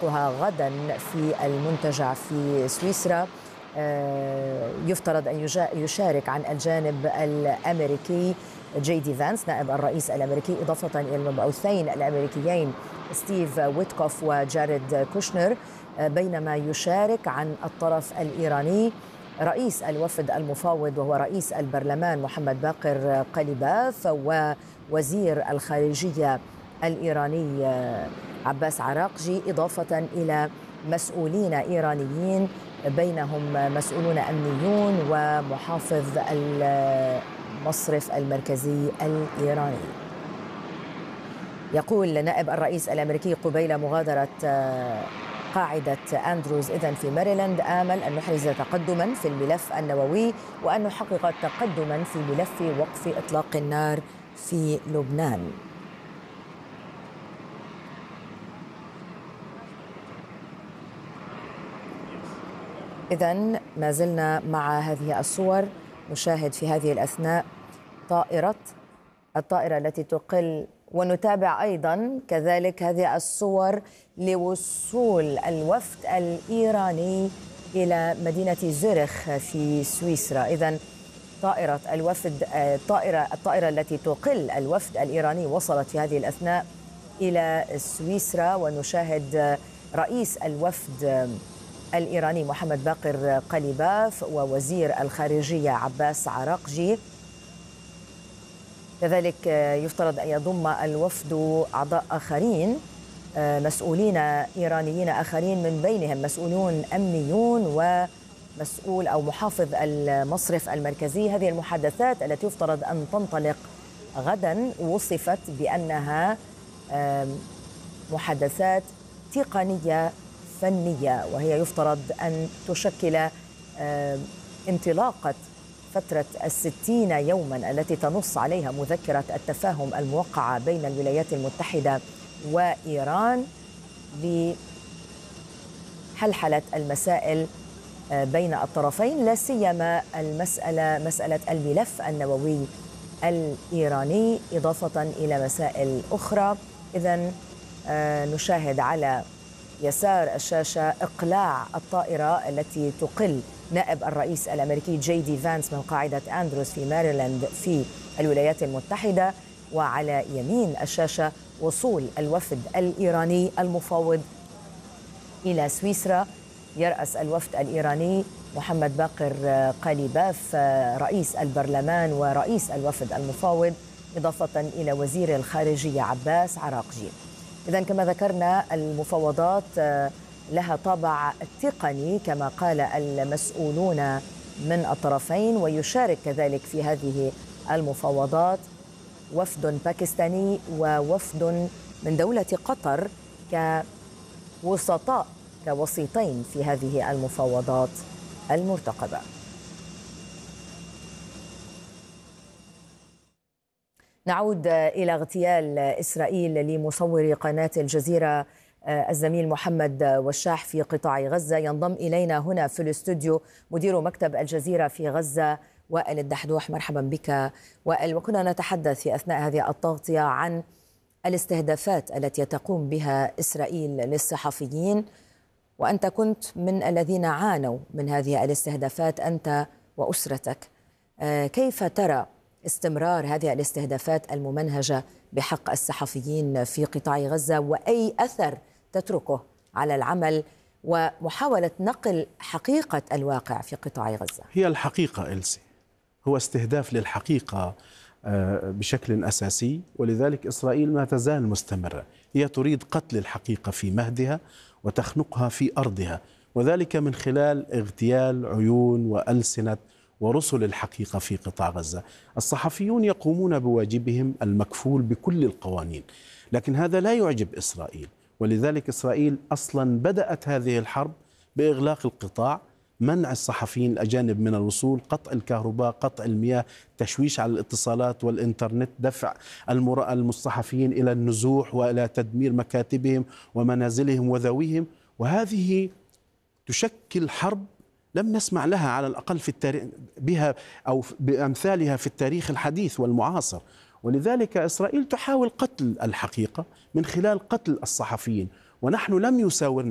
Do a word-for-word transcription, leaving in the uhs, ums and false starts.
تطبيقها غدا في المنتجع في سويسرا. يفترض أن يشارك عن الجانب الأمريكي جي دي فانس نائب الرئيس الأمريكي، إضافة إلى المبعوثين الأمريكيين ستيف ويتكوف وجاريد كوشنر، بينما يشارك عن الطرف الإيراني رئيس الوفد المفاوض وهو رئيس البرلمان محمد باقر قليباف، ووزير الخارجية الإيراني عباس عراقجي، إضافة إلى مسؤولين إيرانيين بينهم مسؤولون أمنيون ومحافظ المصرف المركزي الإيراني. يقول نائب الرئيس الأمريكي قبيل مغادرة قاعدة أندروز إذن في ماريلاند: آمل أن نحرز تقدما في الملف النووي وأن نحقق تقدما في ملف وقف إطلاق النار في لبنان. إذن ما زلنا مع هذه الصور. نشاهد في هذه الأثناء طائرة الطائرة التي تقل، ونتابع أيضا كذلك هذه الصور لوصول الوفد الإيراني إلى مدينة زورخ في سويسرا. إذن طائرة الوفد الطائرة الطائرة التي تقل الوفد الإيراني وصلت في هذه الأثناء إلى سويسرا، ونشاهد رئيس الوفد الإيراني محمد باقر قليباف ووزير الخارجية عباس عراقجي. كذلك يفترض أن يضم الوفد أعضاء آخرين، مسؤولين إيرانيين آخرين، من بينهم مسؤولون أمنيون ومسؤول أو محافظ المصرف المركزي. هذه المحادثات التي يفترض أن تنطلق غدا وصفت بأنها محادثات تقنية فنية، وهي يفترض أن تشكل انطلاقة فترة الستين يوما التي تنص عليها مذكرة التفاهم الموقعة بين الولايات المتحدة وإيران لحلحلة المسائل بين الطرفين، لا سيما المسألة مسألة الملف النووي الإيراني، إضافة إلى مسائل أخرى. إذن نشاهد على يسار الشاشة إقلاع الطائرة التي تقل نائب الرئيس الأمريكي جي دي فانس من قاعدة أندروز في ماريلاند في الولايات المتحدة، وعلى يمين الشاشة وصول الوفد الإيراني المفاوض إلى سويسرا. يرأس الوفد الإيراني محمد باقر قليباف رئيس البرلمان ورئيس الوفد المفاوض، إضافة إلى وزير الخارجية عباس عراقجي. إذن كما ذكرنا المفاوضات لها طابع تقني كما قال المسؤولون من الطرفين، ويشارك كذلك في هذه المفاوضات وفد باكستاني ووفد من دولة قطر كوسطاء كوسيطين في هذه المفاوضات المرتقبة. نعود إلى اغتيال إسرائيل لمصور قناة الجزيرة الزميل محمد وشاح في قطاع غزة. ينضم إلينا هنا في الاستوديو مدير مكتب الجزيرة في غزة وائل الدحدوح. مرحبا بك وائل. وكنا نتحدث في أثناء هذه التغطية عن الاستهدافات التي تقوم بها إسرائيل للصحفيين، وأنت كنت من الذين عانوا من هذه الاستهدافات أنت وأسرتك. كيف ترى استمرار هذه الاستهدافات الممنهجة بحق الصحفيين في قطاع غزة، وأي أثر تتركه على العمل ومحاولة نقل حقيقة الواقع في قطاع غزة؟ هي الحقيقة إلسي، هو استهداف للحقيقة بشكل أساسي، ولذلك إسرائيل ما تزال مستمرة. هي تريد قتل الحقيقة في مهدها وتخنقها في أرضها، وذلك من خلال اغتيال عيون وألسنة ورسل الحقيقة في قطاع غزة. الصحفيون يقومون بواجبهم المكفول بكل القوانين، لكن هذا لا يعجب إسرائيل، ولذلك إسرائيل أصلا بدأت هذه الحرب بإغلاق القطاع، منع الصحفيين الأجانب من الوصول، قطع الكهرباء، قطع المياه، تشويش على الاتصالات والإنترنت، دفع الصحفيين إلى النزوح وإلى تدمير مكاتبهم ومنازلهم وذويهم. وهذه تشكل حرب لم نسمع لها على الأقل في التاريخ بها أو بأمثالها في التاريخ الحديث والمعاصر. ولذلك إسرائيل تحاول قتل الحقيقة من خلال قتل الصحفيين، ونحن لم يساورنا